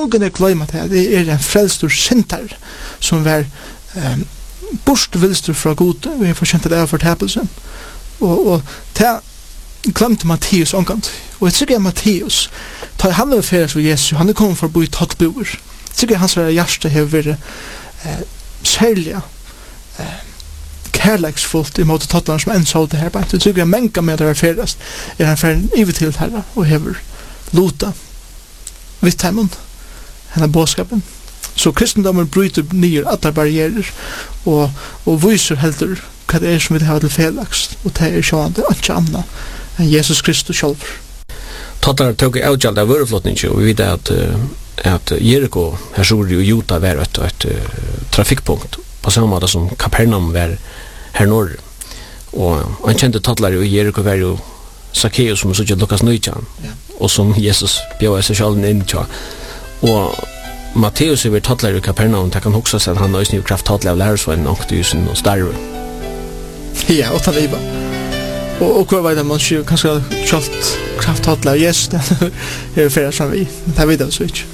ångan glömma det en frälstor sintar som var bort vilstur fra god vi har fortjent det av fortapelsen og det glemte Matteus omkant og jeg tykker Matteus tar han over feres ved Jesus han kommet for å bo i tottboer tykker hans hjerte har vært særlig kærleksfullt i måte tottene som enn så det her jeg tykker menka med det feres han ferdig ivet til herre og hever lota vitt heimen henne båskapen så kristendommen bryter nyer alle barrierer og viser heldur hva det som vi har til felaks og det sjående ikke annet enn Jesus Kristus selv. Tattlar tog avgjald av vöreflottning og vi vet at Jericho, Hersori og Jota var et trafikkpunkt på samme måte som Kapernaum var her norr. Og han kjente tattlar i Jericho var jo Zacchaeus som sånn Lukas Nøytjan og som Jesus bjør seg selv inn til. Og Matteus er tattlar i Kapernaum, det kan huske seg at han har kraft tattlar av lærersveien og tusen og større. Ja, og han liva. Og hva var det man ikke kanskje kjalt krafthattelig av Jesus, det er flere som vi, det er videre så ikke.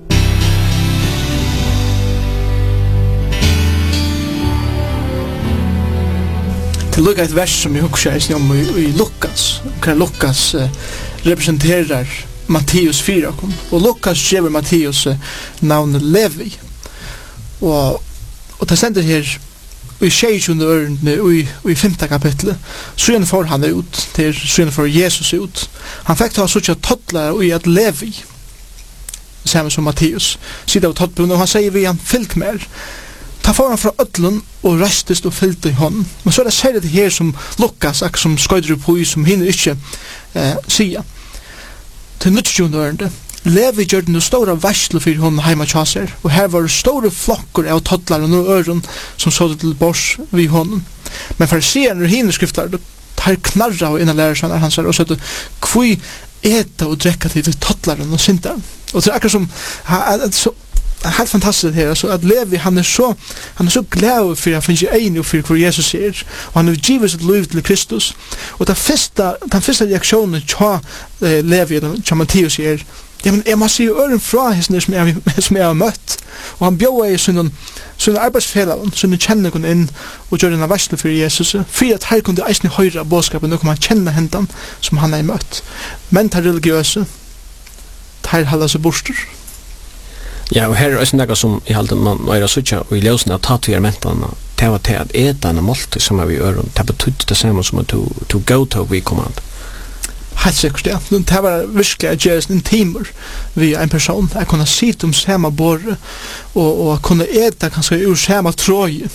Til lukka et vers som jeg husker om i Lukas, hva Lukas representerer Matteus 4, og Lukas gjør Matteus navnet Levi, og det sender her i 26. ørene i 5. kapitlet så får han ut til så får Jesus ut han fikk ta sånn tottler i at Levi samme som Matteus sitter av tottbunnen og han sier vi han fyllt mer ta for han fra ødlen og restest og fyllt i hånden men så er det særlig det her som Lukas som skøyder på i som hinner ikke sier til 20. ørene Levi gjør den stora varslu fyrir hon heima tjaser, og her var store flokker av tottlar og øren som så det til bors vid honom. Men fariseerne og hinneskriftar, tar knarra og innan lærersvannar hans og så kvui eta og drekka til tottlaren og sintaren. Og det er akkurat som, helt fantastisk her, altså, at Levi, han er så glad for at han ikke er enig for hvor Jesus er, og han har givet sitt liv til Kristus. Og den første reaksjonen til Levi, til Matteus er, jeg må si øren fra henne som jeg har møtt. Og han bjør i sånne arbeidsfeller, sånne kjenninger inn og gjør denne varsel for Jesus. For at her kunne eisne høyre bådskapen, nå kan man kjenne henne som han har møtt. Men til religiøse, til halda seg borster. Ja, og her er også noe som jeg halte man øyre suttja, og i løsene av tatuermentene, det var til at eta en måltid som er vi øren, det betydde det samme som at to go to vi kommand. Helt sikkert, ja. Det var virkelig at gjøre en timer via en person. Jeg kunne sitte samme båre og kunne eta kanskje ur samme tråd.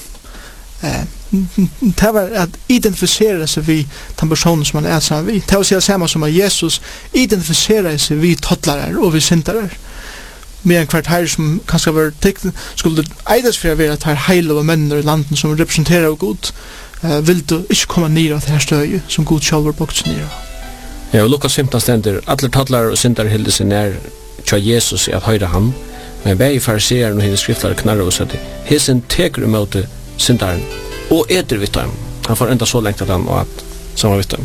Det var at identifisere seg vid den personen som man er sammen vid. Det var å si det samme som at Jesus identifiserer seg vid tottlare og vid sintere. Med en kvart her som kanskje var skulle eides for å være at her heile og menner i landet som representerer god vil du ikke komme ned av det her støy som god selv var bort ned av. Ja, og Lukas 15 stender, alle tattlar og sintar hilde seg nær tja Jesus i at høyre han, men vei fariseeren og hennes skriftlare knarra og sette, hesen teker imot sintaren, og eter vitt ham. Han får enda så lengt at han og at samme vitt ham.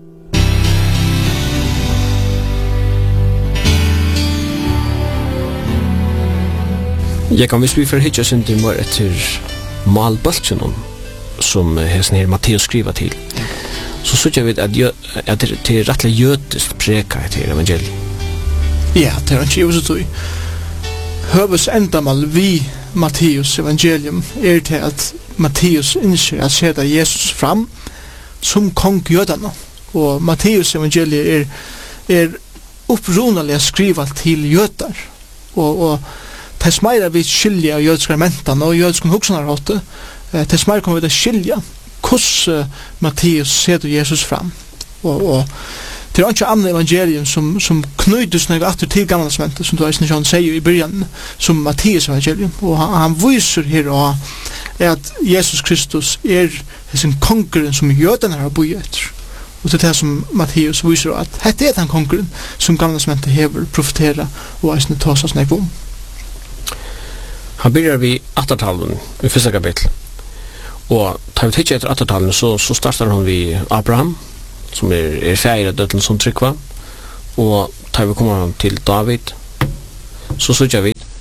Jeg kan hvis vi får hitja sinti mor etter malbaltjennom, som hesen her Matteus skriva til, så synes jeg at det er rettelig jødisk preka til evangeliet. Ja, det er ikke så tog. Høves endamal vi Matteus evangelium er til at Matteus innskjer at seta Jesus fram som kong jødana. Og Matteus evangeliet er opprunelig skriva til jødar. Og det smeira vi skilja av jødiske mentan og jødiske hoksanarhåttet. Det smeira kommer vi til skilja hvordan Matteus setter Jesus fram. Og det er ikke andre evangelium som knytes noe atter til gammeltestamentet, som du John sier i begynnelsen, som Matteus evangelium. Og han viser her at Jesus Kristus er sin konkurren som jødene har bøyd etter. Og det er det som Matteus viser at dette er den konkurren som gammeltestamentet hever profetera og eisne tås oss nek om. Han begynner vi 18-tallet i 1. kapittel. Og tar vi tidsje etter 18-tallet så starter han vi Abraham, som er feir av dødlen som trykva. Og tar vi kommer til David, så sørger vi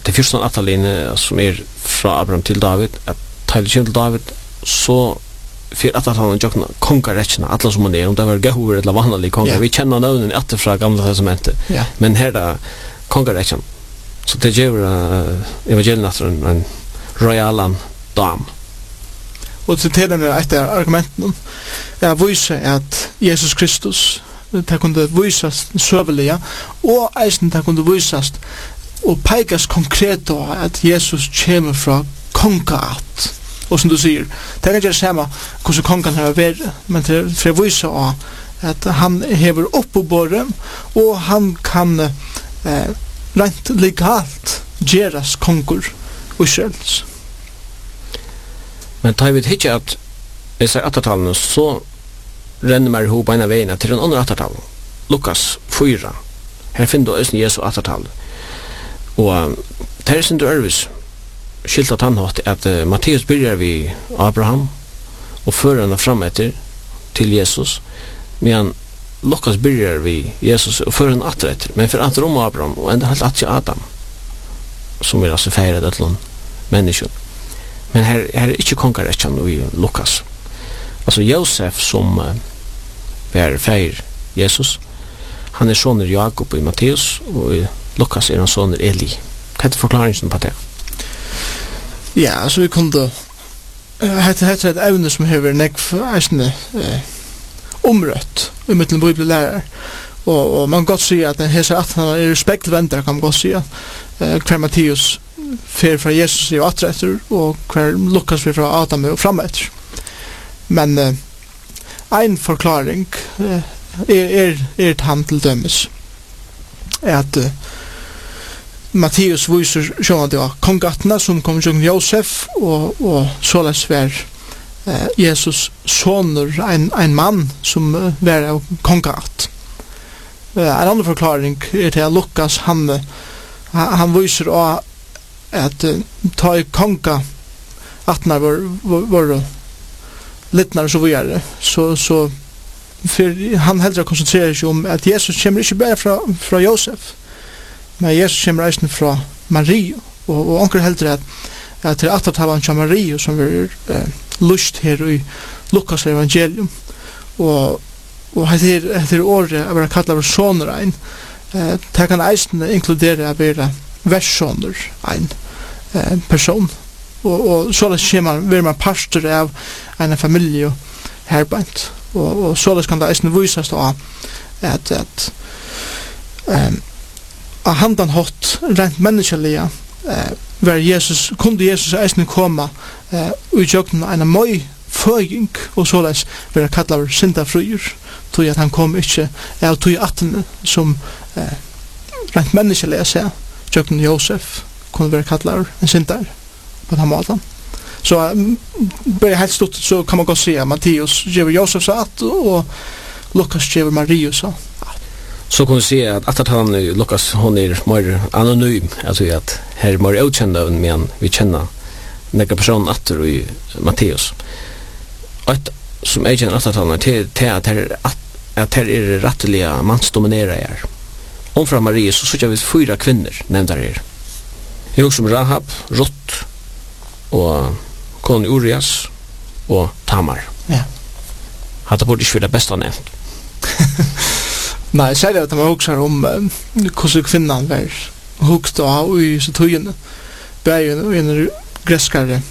det första atalin som från Abraham till David, att till David så för att han och konkaretna alla som det var gehur eller vanlig konka. Vi känner namnen efter från gamla testamentet. Men här där konkaretna. Så det ger evangelien en royalan dam. Och så till den ett argumenten jag visar att Jesus Kristus det kunde visas sövliga och eisen det kunde visas och pekas konkret då att Jesus kommer från konkat. Och som du säger, det kan inte säga hur konkan har varit, men det för att visa att han hever upp på borren och han kan rent legalt geras konkur och självs. Men tar vi inte att dessa attartalen så renner man ihop en av vägarna till den andra attartalen. Lukas 4. Här finner du också Jesu attartal. Och det är sin örvis skilt att han har att Matteus börjar vid Abraham och för henne fram efter till Jesus. Men Lukas börjar vid Jesus och för henne aträtt. Men för att Rom Abraham och ända helt att Adam som är alltså färd till någon människa. Men här är inte konkaretjan i Lukas. Alltså Josef som är färd Jesus. Han är sonen Jakob i Matteus och i Lukas är han sonen Eli. Kan du förklaringen på det? Ja, alltså vi kunde det är ett ämne som har nekv omrött i mitten bibellärare och man kan gott säga att den här att han är respektväntare kan man gott säga kvar Matteus för från Jesus och aträtter och kvar Lukas för från Adam och framåt. Men en förklaring är han till dömes att Matteus visar sjön att det var kongatna som kom från Josef och således var Jesus sonur en man som var av kongat. En annan förklaring är till Lukas han visar att ta i konka att när var litnar så vidare så för han hellre koncentrerar sig om att Jesus kommer inte bara från Josef. Men Jesus kommer reisen från Maria och onkel hellre att till att ta han från Maria som är lust här i Lukas evangelium och heter ordet att vara kallad sonrein det kan eisen inkludera att vara versoner en person och så där kommer man pastor av en familj och herbant och så där kan det eisen visas då att handan hot rent mänskliga var kunde Jesus eisen komma utjökna en moj föging och således var kallad syndafrur tog att han kom inte av tog atten som rent mänskliga säga jökna Josef kunde vara kallad en syndar på den måten. Så börjar helt stort så kan man gå se Matteus ger Josef så att och Lukas ger Maria så. Så kan vi se att han Lukas hon är mer anonym, alltså att här är mer okända men vi känner några personer att i Matteus. Att som är en att han till att här är rättliga mansdominerare. Om från Maria så såg vi 4 kvinnor nämnda här. Jag som Rahab, Rut och kon Urias och Tamar. Ja. Hade borde ju det bästa nämnt. Nej, säg det att man också om hur kvinnan var högt och i så tøyene. Bägen en gräskare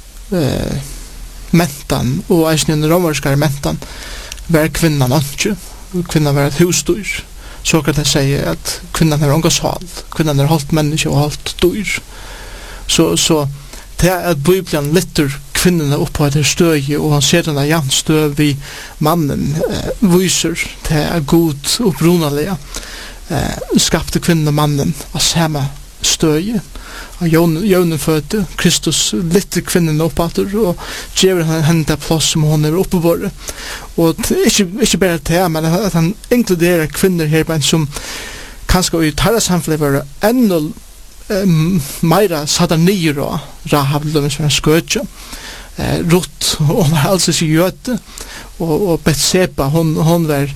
mentan och en romerskare mentan var kvinnan inte. Kvinnan var ett husdyr. Så kan det säga att kvinnan är ångasal. Kvinnan är halt människa och halt dyr. Så det är att Bibeln lytter kvinnorna upp på ett stöj och han ser den där janstöv vid mannen visar det är god och brunaliga skapte kvinnan och mannen av samma stöj och Jonen födde Kristus lytter kvinnorna upp och ger henne där plats som hon är uppe på det och inte bara det men att han inkluderar kvinnor här som kanske i tarra samfället var ännu Maira satanira Rahab som en skötja Rut hon var alltså sig jöte och Betseba hon var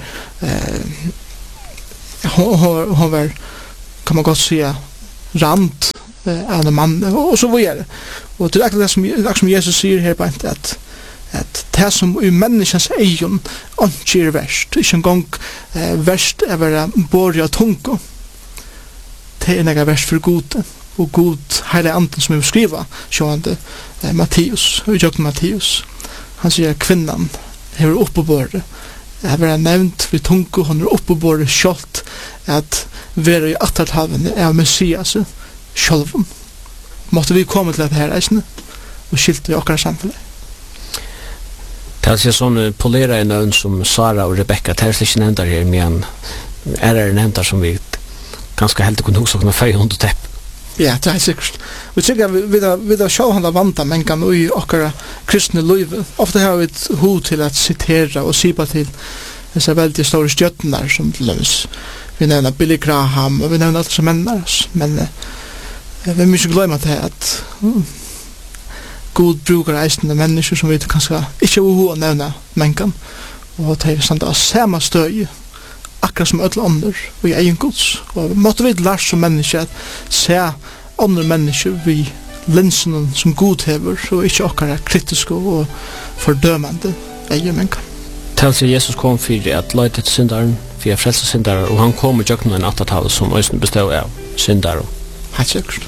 hon var kan man gott säga rant av en mann, og så videre. Og det er akkurat det som Jesus sier her på at det som i menneskens egen ikke er verst, ikke en gang verst er å være båret av tunga, det er noe verst for gode, og god hele anden som er beskrivet, sjående Matteus, og Jakob Matteus. Han sier kvinnan er oppe på båret, jeg har nevnt ved tunga, hun er oppe på båret kjolt, at være i atterthavene av Messias sjølven. Måtte vi komme til dette her eisene, og skilte i okkara samfunnet. Det er altså sånn polera i nøvn som Sara og Rebecca, det er slik ikke nevnt her, men er nevnt som vi ganske heldig kunne huske med føy hund og tepp. Ja, det er sikkert. Vi tykker vi da sjåhandla vanta mengan og i okkara kristne liv. Ofte har vi et ho til at sitera og sipa til disse veldig store stjøttenar som til løs. Vi nevner Billy Graham og vi nevner alt som mennar oss. Men vi må ikke glemme til at god brukar eisende mennesker som vi kanskje ikke har ho å nevne mengan. Og det er sånn av samme støy akkurat som alle andre og i egen gods. Og måtte vi lære som mennesker at se andre mennesker vi linsen som god hever og ikke akkurat kritiske og fordømende egen mengan. Tals Jesus kom for at løyte til syndaren, for jeg frelse syndare, og han kom i jøkken en 8-tallet som øyne bestod av syndare. Helt sikkert.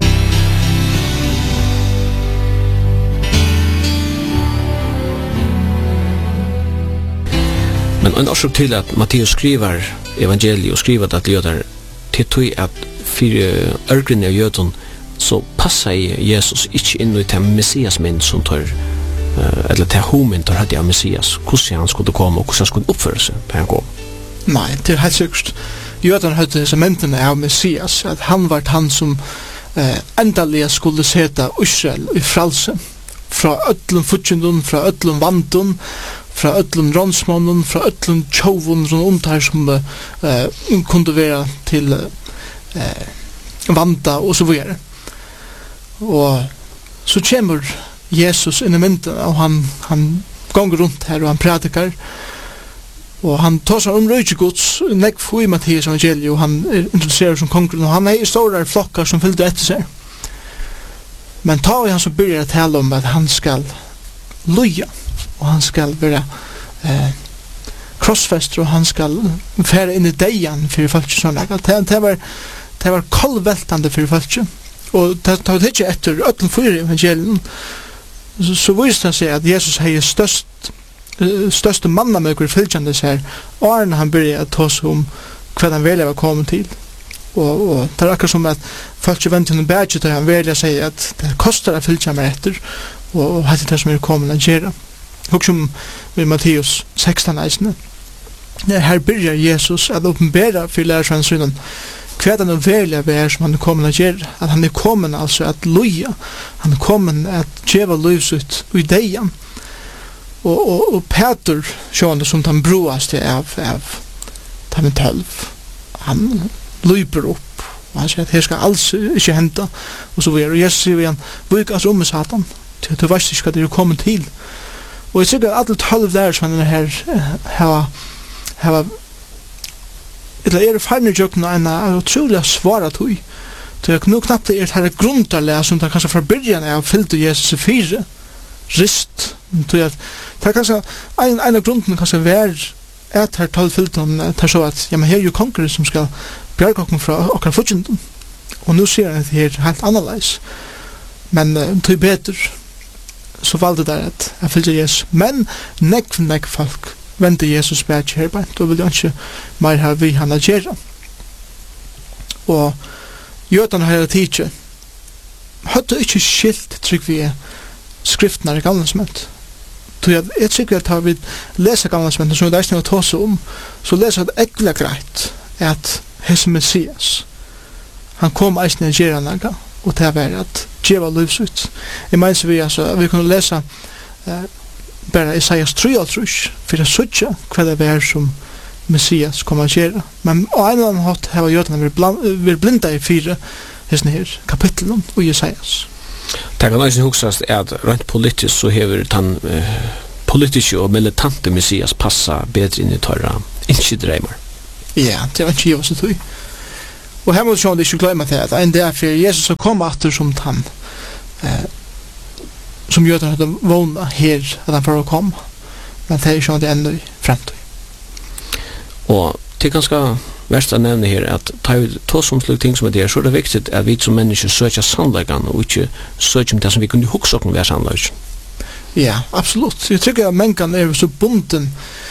Men en årsok til at Matteus skriver evangeliet og skriver det til jøder til tog at for ørgrunne av jøden så passer Jesus ikke inn i til Messias-mynd som tar eller til homen tar hadde av Messias hvordan han skulle komme og hvordan han skulle oppføre seg da han kom. Nei, det er helt sikkert. Jøden hadde disse myndene av Messias at han var han som endelig skulle sette Israel i frelse fra ødlen futjenden, fra ødlen vanden, fra ödlun ronsmannen, fra ödlun tjovun rundt her som kunde være til vanta og så videre. Og så kommer Jesus inn i mynden og han gonger rundt her og han prædikar og han tar seg røykegods nekv i Matteus evangeliet og han introducerer som kongen og han i store flokkar som fyllde etter seg. Men ta i han så börjar att tala om att han skal loja och han skal være krossfester og han skal fære inn i dejan for folk som det var kolveltande for folk og det tar ikke etter ötlen fyra evangelien så viste det seg at Jesus hei største mannamøkker fylgjande seg og han börjar att ta sig om hva han velger var kommet til og det er akkurat som at folk ikke venter en badge til han velger seg at det kostar å fylgja meg etter og hatt det som kommet å gjøre. Hugsa med Matteus 16 eisene. Her byrjar Jesus at åpenbæra for lærersvennssynen hva den velja vær som han kommet å gjøre. At han kommet altså at loja. Han kommet at djeva livsut i deian. Og Peter sjående som han broas til av 12. Han løyper opp. Og han sier at her skal alls ikke henta. Og så videre. Og Jesus sier igjen, vik altså med Satan. Du vet ikke hva det er kommet til. Og jeg sikker at alle 12 der som er her hava eller farne jøkken og en utrolig svara tog. Det er nå knapt det her grunntarlega som det kanskje fra byrjan av fyllte Jesus i 4 rist. Det er kanskje en av grunnen kanskje vær at her 12 fyllte det så at ja, men her er jo konkurren som skal bjerga okken fra okkar futjenden. Og nå sier han at det er helt annerledes. Men det er bedre så valgte det at jeg fylgte Jesus. Men nekv folk vente Jesus bæt her beint, og vil jo ikke mer her vi han å gjøre. Og jødene her og tidsi hadde ikke skilt trygg vi skriftene i gamlesment. Jeg tykker at vi leser gamlesment, som det er ikke noe å ta seg om, så leser det ekkelig greit at hese Messias han kom eisne å gjøre noe, og det er at djeva livsut. Jeg mener vi kunne lese bare Isaias 3:3 for å søtja hva det er som Messias kommer å gjøre. Men på en eller annen måte har jødene vært blinda i 4 her kapitlen og Isaias. Det kan også huskast at rent politisk så hever den politiske og militante Messias passa bedre inn i tørra ikke dreimer. Ja, det var ikke givet seg tog. Og her må du sjående ikke glemme til at en dag for Jesus kom atter som han som gjør at han hadde vågna her at han får å komme. Men det er sjående enda i fremtid. Og det er ganske verst å nevne her at tar vi to som slik ting som er der, så er det viktig at vi som mennesker søker sannleggen og ikke søker om det som vi kunne huske om vi er sannleggen. Ja, absolutt. Jeg tykker at mennesken er så bunden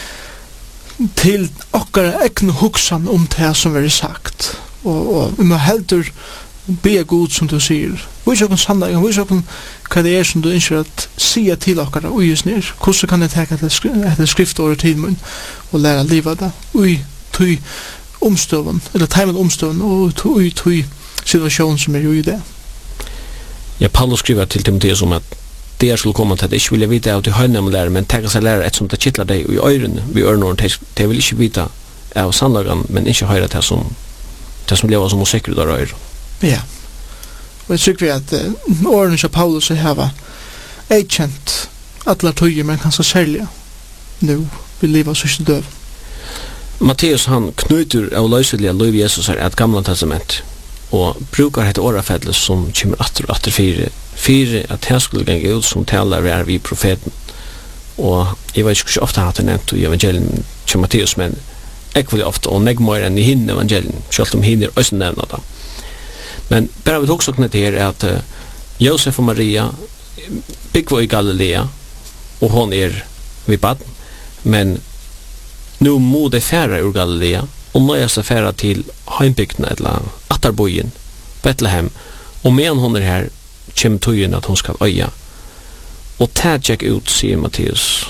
til okkar egnu hugsan om det som er sagt. Og vi må heldur be god som du sier. Vis okkar sannleggen, vis okkar hva det er som du ønsker at sia til okkar og just nir. Hvordan kan jeg teka etter skriftåret til mun og læra livet det? Ui tui omstøven, eller teimen omstøven, og ui tui situasjonen som er jo i det. Ja, Paulus skriver til Timotheus om at det er skulle komme til at ikke vilja vite av til høynam lærer, men tenka seg lærer et som det kittler deg i øyrene, vi ørnåren, de vil ikke vite av sannlagan, men ikke høyre det som lever som musikker der øyre. Ja, og jeg tykker vi at årene som Paulus har kjent atler tøyer, men kanskje særlig nu vil livet sørste døv. Matteus han knyter av løyselige løyv Jesus her et gamla testament, og brukar hette årafedlet som kommer atter fire at det skulle genge ut som taler er vi profeten. Og jeg vet ikke så ofte hatt det nevnt i evangelien til Matteus, men ekvelig ofte, og negmøyre enn i hinn evangelien, selv om hinn er også nevnt det. Men bare vi også knytter her er at Josef og Maria byggva i Galilea, og hon er vid bad, men nu må de færa ur Galilea, og nøya seg færa til heimbygdene, eller Attarbojen, Bethlehem, og medan hon er her, kjem tøyen at hon skal øya. Og det gikk ut, sier Matteus,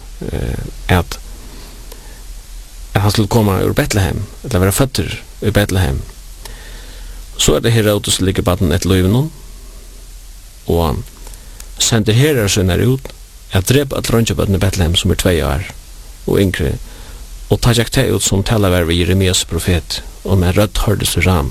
at han skulle komme ur Bethlehem, eller være føtter ur Bethlehem. Så er det Herodes som ligger baden etter løyven, og sender herrer sønner ut, at drepa at røntjebøtten i Bethlehem, som er 2 år, og yngre, og ta gikk det ut som taler ved Jeremias profet, og med rødt hørdes rama.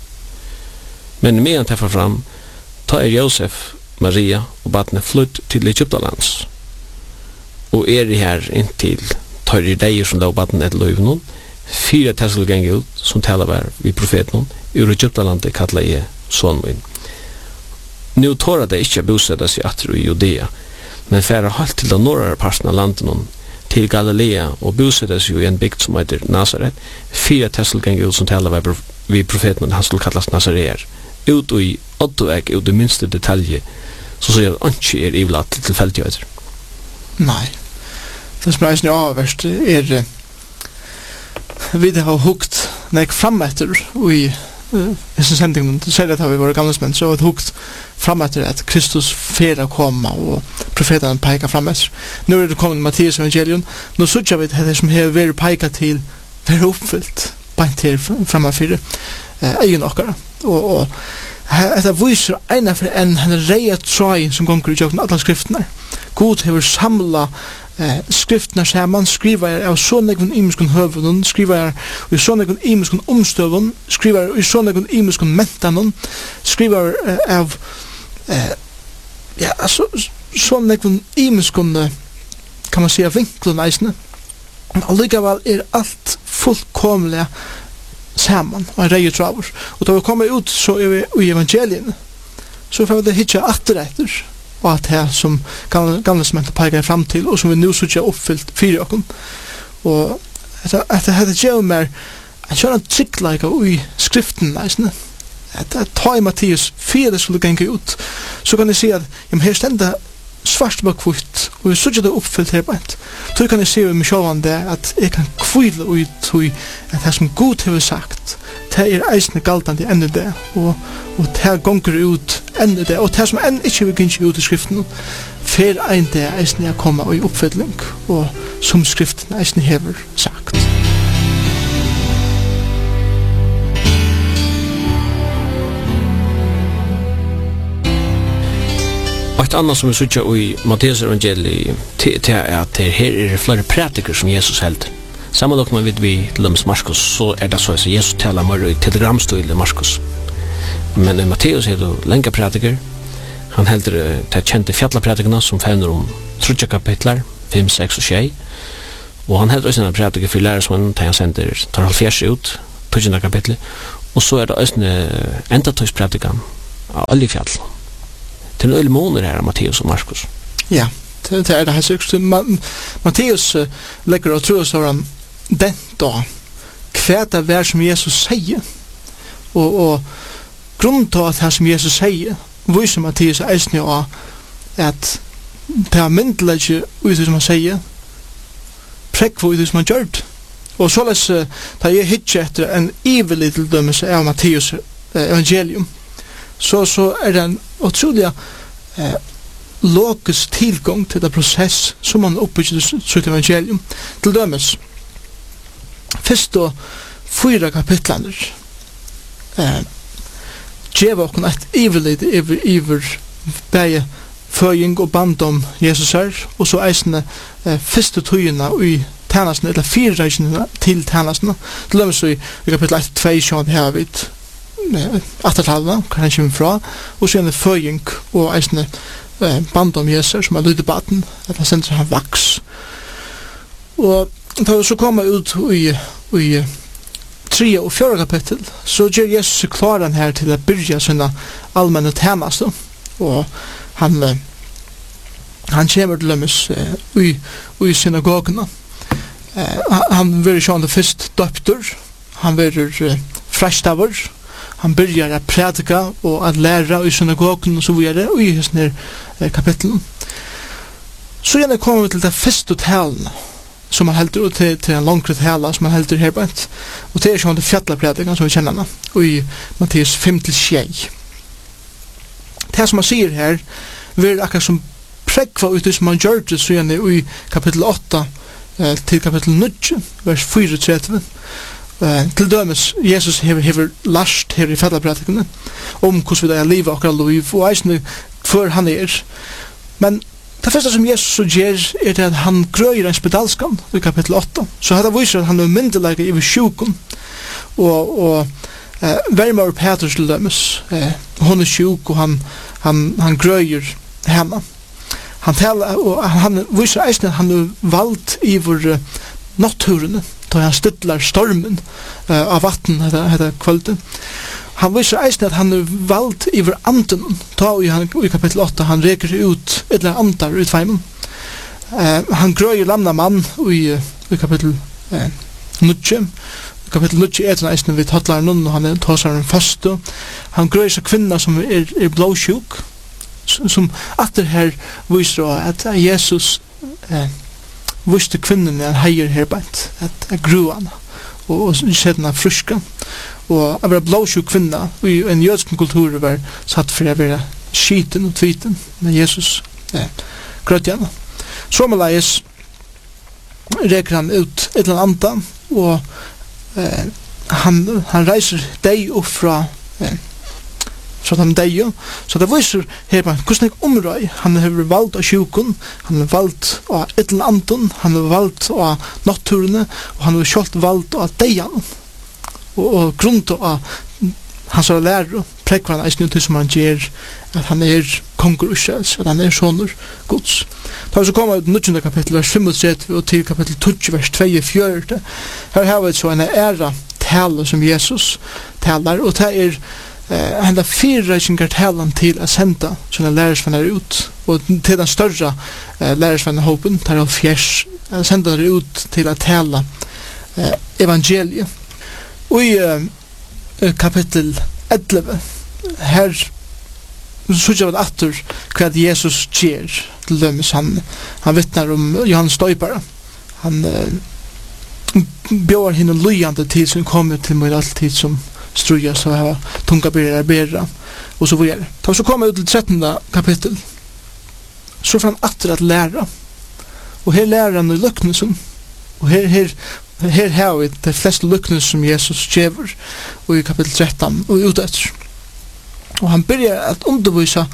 Men medan teffer fram, ta er Josef, Maria og badne flytt til Egyptalands, og er her inntil tar i deg som da badne etter løyven, 4 tessel geng ut som taler ved vi profeten, ur Egyptalandet kallar jeg sånn min. Nå tåra det ikke bosette seg atter i Judea, men færa halt til den norrare parten av landet til Galilea og bosette seg i en bygd som heter Nazaret. 4 tessel geng ut som taler ved vi profeten, han skulle kallas Nazareer. Ut og i åttoek, ut i minste detalje, så sier at ikke er ivlatt til tilfeldigheter. Nei. Det som er avverst er vi har hukt nek fram etter og i disse sendingen, du ser det har vi våre gamle så har vi hukt fram etter at Kristus fera koma og profetene peika fram etter. Nå er det kommet Matteus evangelium, nå sutja vi det som har vært peika til være oppfyllt beint her framafyrir egen okkara og dette viser ena for en reia tråd som gonger i jøkken alle skriftene. God hever samla skriftene sammen, skriver av sånne imiskun høvun, skriver i sånne imiskun omstøvun, skriver i sånne imiskun mentanun, skriver av sånne imiskun kan man säga vinklun eisne. Allikevel er alt fullkomlega saman og en rei travur. Og da vi kommer ut så er vi i evangelien, så får vi det hitja atteretter og at det som gamle smenter peikar fram til og som vi nu sutja oppfyllt fyrir okkom. Og at det hadde gjør mer en sånn tryggleika i skriften eisne. At ta i Matteus 4 det skulle genge ut, så kan jeg si at her stenda svart på kvitt og vi sutja det oppfyllt her beint. Så kan jeg se i meg sjåvan det at jeg kan kvile ut at det som God har sagt det er eisne galtande enn det og det gonger ut enn det og det som enn ikke vil gynge ut i skriften fer ein det eisne er komma i oppfylling og som skriften eisne hever sagt. Et annet som vi sutja i Matteus evangeliet til at her er flere prætiker som Jesus held. Sammanlagt med vi til Markus, så er det så at Jesus taler mer i telegramstil Markus. Men Matteus er det lenge prætiker. Han helder til kjente fjallapratikerna som fevner om 3 kapitler, 5, 6 og 6. Og han helder også en prætiker for lærersmannen til han sender 12 ut, 12 kapitler. Og så det også endatøyspredikan av Oljefjall. Til en måneder her av Matteus og Markus. Ja, det det här så Matteus lägger och tror så han den då kväta vär som Jesus säger och grund till att det som Jesus säger vad som Matteus är och att det är mentligt ut som man säger präck för det som man gör och så läs ta jag hitcha efter en evil little dömes av Matteus evangelium så är den otroliga lokus tillgång till det process som man uppbygger sitt evangelium till dömes. Först då 4 kapitlar ger oss ett eviligt över bäge föring och band om Jesus är och så eisne första tøyna i tjänsten eller 4 reisene till tjänsten. Till dömes så i kapitel 1-2 sjön här vid attertalva kan han komma fra och så en föring och eisne band om Jesus som lyder baten at han sender han vaks og da så kommer ut i 3 og 4 kapittel så gjør Jesus klaren her til å byrja sina allmänna tjänst og han kommer til lømmes i synagogene han vil sjå det først døpter han vil frestaver han börjar att predika och att lära i synagogen och så vidare och i den här kapitlen. Så gärna kommer vi till det första talen som man heldur till en långre tala som man heldur här på ett. Och det är som det fjällapredikan som vi känner och i Matteus 5-6. Det som man säger här vill akkurat som präkva ut som man gör det så gärna i kapitel 8 till kapitel 9 vers 34. Til dømes Jesus hever last her i fellapratikene om hvordan vi da livet akkurat liv og eisne for han men det første som Jesus gjør det at han grøyer en spedalskan i kapitel 8 så hadde viser at han er myndelige i sjuken og Vermar Petrus til dømes hun sjuk og han grøyer henne han taler og han viser eisne at han er valgt i vår natturene då han stilla stormen av vatten hetta kvölden. Han viser eisne at han er valgt iver anden då i kapitel 8 han reker ut eller andar ut feimen. Han grøyer lamna mann i kapitel 9. Kapitel 9 er eisne vid hotlarnen og han tosar en faste. Han grøyer seg kvinna som er blåsjuk som atter her viser at Jesus visste kvinnen en heier herbeint at gruan og sedna fruska og av blåsjuk kvinna i en jødisk kultur var satt for å være skiten og tviten men Jesus grøtt henne så med leis reker han ut et eller annet og han reiser deg opp fra så han dejo så det viser her på hvordan jeg omrøy han har valgt av sjukun han har valgt av et eller annet han har valgt av naturene og han har selv valgt av dejan og grunn til av hans lærer prekvar han eisne til som han gjør at han konger uskjels at han sånner gods da så kommer ut 9. kapittel vers 35 og til kapittel 20 vers 2-4 her har vi så en æra tale som Jesus taler og det han har 4 reisingar talan til å senda sånne lærersvenner ut og til den større lærersvennerhopen tar av fjers senda det ut til å tala evangeliet og i kapittel 11 her så gjør vi atter hva Jesus gjør til dømes han vittnar om Johannes Døypare han bjør henne lyjande tid som kommer til mig alltid som struja så här tunga bera och så vidare. Då så kommer ut till 13 kapitel. Så från att lära. Och här lär han i lucknelsen. Och här har vi de flesta lucknelser som Jesus ger och i kapitel 13 och utåt. Och han börjar att undervisa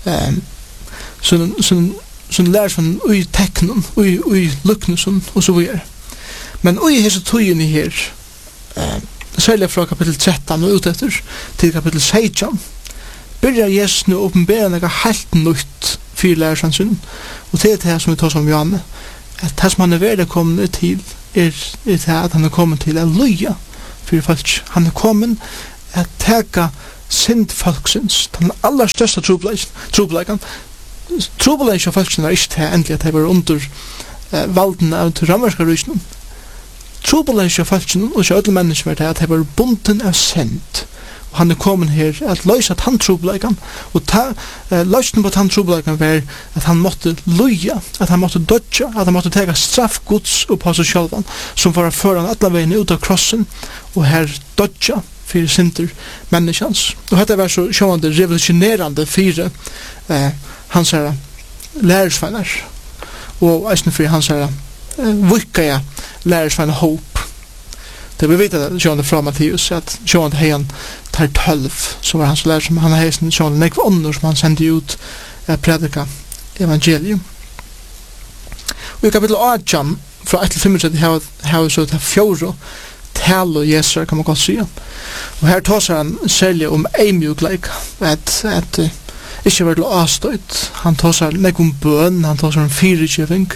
som lär från i tecknen och i lucknelsen och så vidare. Men i hela tiden här særlig fra kapitel 13 og utetter til kapitel 16 byrjar Jesus nu åpenbæra nega helt nytt for lærersansen og det det som vi tar som Johanne at det som han vært kommet til det at han kommet til å løye for folk han kommet at teka synd folksins, den aller største trobleikan. Trobleikan av folksins var ikke til endelig at de var under valden av til rammerska rysnen. Trobleikan av folksins, og ikke ødel mennesker var det, at de var bunden av synd. Og han kommet her at løysa tanntrobleikan, og løysen på tanntrobleikan var at han måtte løya, at han måtte dødja, at han måtte teka straffgods upp på seg sjálvan, som var foran alle veien ut av krossen, og her dødja fyrir synder menneskans. Og dette var så sjående revolutionerande fyrir hans her lærersveinar, og eisne fyrir hans her vikkaja lærersveinar håp. Det vi vet at sjående fra Matteus, at sjående heian tar 12, som var hans lærer, som han har heisen sjående nekv ånder som han sendte ut predika evangelium. Og i kapittel 8, fra 1-35, har vi så til 4 tale og Jesu, kan man godt sige. Og her tåser han særlig om eimjukleik, at ikke var til avstøyt. Han tåser nekv bøn, han tåser om fyrirkjøving,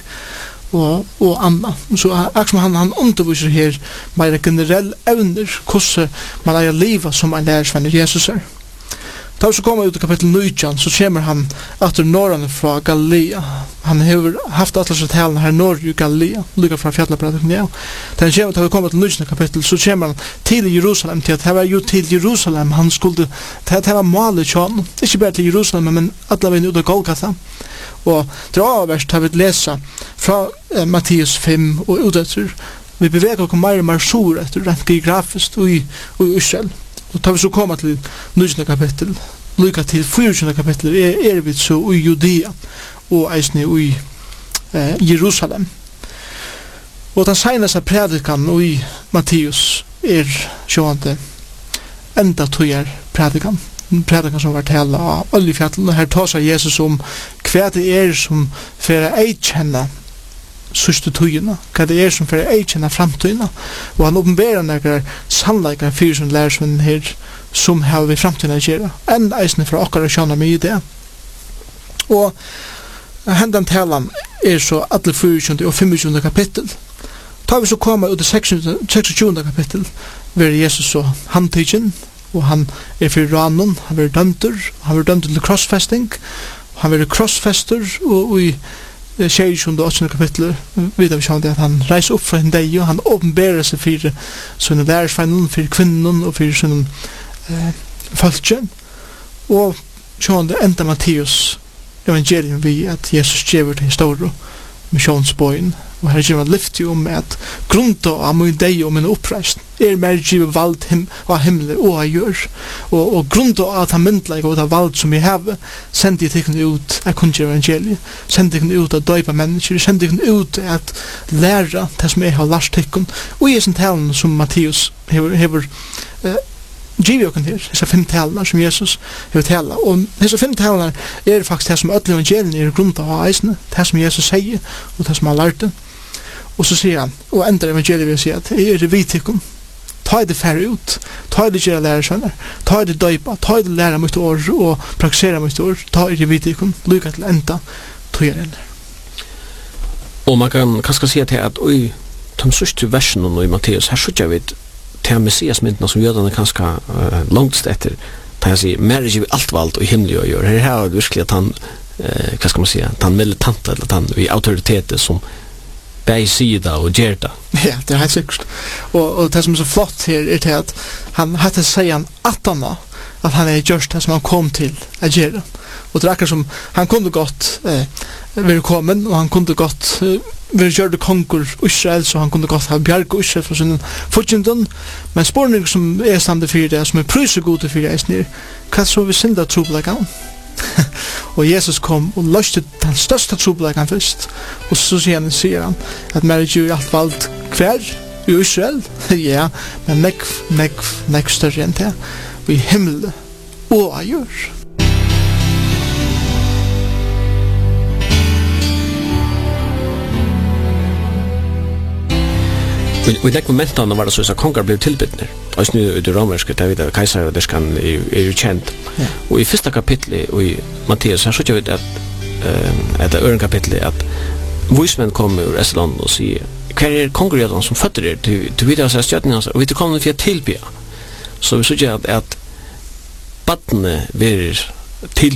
og anna. Så akkurat han underviser her med generell evner hvordan man er livet som en lærersvenn Jesus er. Da vi så kommer ut i kapittel 19, så kommer han etter norrene fra Galilea. Han har haft atlas av talen her norr i Galilea, lykka fra fjallaprædikken, ja. Da vi kommer til 19 kapittel, så kommer han til Jerusalem, til at det var jo til Jerusalem han skulle, det var målet kjønn, ikke bare til Jerusalem, men alle veien ut av Golgata. Og det er avverst har vi lesa fra Matteus 5 og utetter. Vi beveger oss mer og mer sur etter rent geografisk og i Israel. Og tar vi så komma til 19. kapittel, lykka til 24. kapittel, er vi så i Judea og eisne i Jerusalem. Og den senaste predikan i Matteus er sjående enda tøyer predikan. Predikan som var tala av oljefjallen, og her tåsar Jesus om hva det er som fyrir eikjenna sørste tøyene, hva det er som fyrir eikjenna framtøyene, og han åpenberer nekker sannleikar fyrir som lærersvennen her som har vi framtøyene å gjøre, enn eisne fra okkar sjåna med i det. Og hendan talan er så alle 24. og 25. kapittel. Ta vi så koma ut i 26. kapittel, ver Jesus så handtidjen, og han er fyrir ranen, han er dømtur til krossfesting, han er krossfester, og i 26. og 8. kapittel vet vi sånn at han reiser opp fra en deg, og han åpenberer seg fyrir sånne lærersvennen, fyrir kvinnen, og fyrir sånne folkjen, og sånn det enda Matteus evangelium vi at Jesus gjør til historie missionsbøyen, og her gjør han lyfti om at grunnt av min deg og min oppreist mer givet vald av himmelen og jeg gjør, og grunnt av at han myndleg og av vald som jeg har sendt jeg tikkene ut av kunnskje evangeliet, sendt tikkene ut av døypa mennesker, sendt tikkene ut at lære det som jeg har lært tikkene, og i sin talen som Matteus hever givet okken her, disse 5 talene som Jesus har tala. Og disse 5 talene er faktisk det som ødelig evangelien er grunnt av eisene, det som Jesus sier, og det som han lærte. Og så sier han, og enda evangeliet vil si at jeg er vidtikken, ta det færre ut, ta det gjøre lærersønner, ta det døypa, ta det lære mitt år, og praktisere mitt år, ta det vidtikken, lykka til enda, tog jeg ender. Og man kan kanskje si at i de sørste versene i Matteus, her skjøtter jeg vidt, til Messias-myndene som jødene kanskje langtst etter, da jeg sier, mer ikke alt valgt og himmelig å gjøre. Her er det virkelig at han, hva skal man si, at han militante, eller at han i autoritetet som bæg sida og gjør det. Ja, det er helt sikkert. Og det som er så flott her er til at han hadde seg han at han er gjørst det som han kom til å gjøre. Og det er akkurat som han kunne godt være kommet, og han kunne godt være gjørte konger Israel, så han kunne godt ha bjerg Israel fra sin fortjenten. Men spørning som er stande for det, som er prysegode for det, hva så vi synda trobeleggene? Og Jesus kom og løste den største trobeleggene først. Og så sier han at mer ikke alt valgt hver i Israel, ja, men nekv større enn det, og i himmelen og av jord. Og i nekk momentene var det så at konger ble tilbytner. Og nu i det romerske, det vet jeg, keiserøderskan er jo kjent. Ja. Og i første kapitlet i Matteus, her så vet jeg at det øren kapitlet, at vismenn kommer ur Estland og sier, hva er kongerjødene som føtter er? Du vet jeg å si stjøtningen, og vi kommer for å tilby. Så vi ser at badne verir til